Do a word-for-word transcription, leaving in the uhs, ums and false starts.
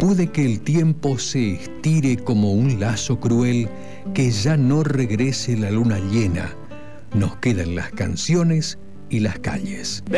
Pude que el tiempo se estire como un lazo cruel, que ya no regrese la luna llena. Nos quedan las canciones y las calles.